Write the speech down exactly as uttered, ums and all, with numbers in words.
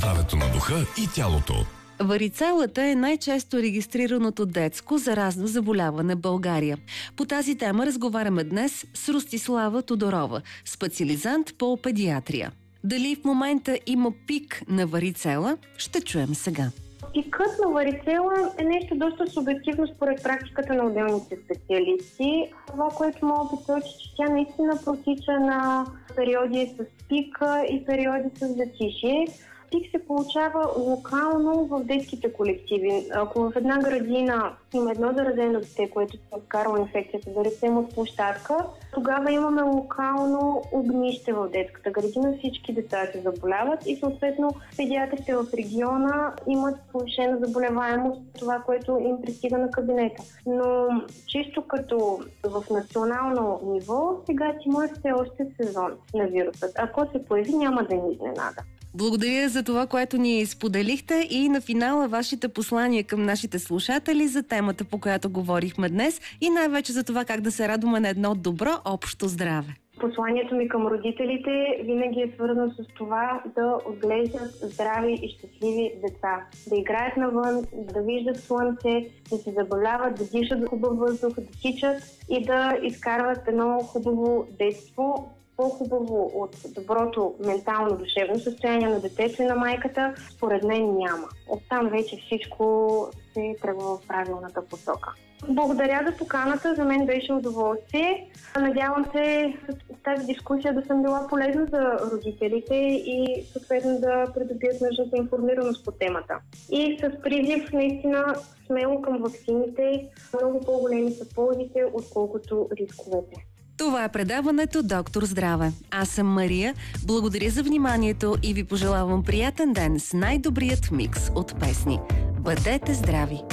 здравето на духа и тялото. Варицелата е най-често регистрираното детско заразно заболяване в България. По тази тема разговаряме днес с Ростислава Тодорова, специализант по педиатрия. Дали в момента има пик на варицела, ще чуем сега. Пикът на варицела е нещо доста субективно според практиката на отделните специалисти. Това, което мога да посоча, че тя наистина протича на периоди с пика и периоди с затишие. Пик се получава локално в детските колективи. Ако в една градина има едно заразено дете, което се откарва инфекцията, да речем от площадка, тогава имаме локално огнище в детската градина. Всички деца се заболяват и съответно педиатрите в региона имат повишена заболеваемост, това, което им пристига на кабинета. Но чисто като в национално ниво, сега има все още сезон на вирусът. Ако се появи, няма да ни изненада. Благодаря за това, което ни споделихте и на финала вашите послания към нашите слушатели за темата, по която говорихме днес и най-вече за това как да се радваме на едно добро общо здраве. Посланието ми към родителите винаги е свързано с това да отглеждат здрави и щастливи деца. Да играят навън, да виждат слънце, да се забавляват, да дишат хубав въздух, да тичат и да изкарват едно хубаво детство. По-хубаво от доброто ментално душевно състояние на детето и на майката, според мен няма. Оттам вече всичко се тръгва в правилната посока. Благодаря за поканата, за мен беше удоволствие. Надявам се с тази дискусия да съм била полезна за родителите и съответно да придобият нужната информираност по темата. И с призив наистина смело към ваксините, много по-големи са ползите, отколкото рисковете. Това е предаването Доктор Здраве. Аз съм Мария. Благодаря за вниманието и ви пожелавам приятен ден с най-добрият микс от песни. Бъдете здрави!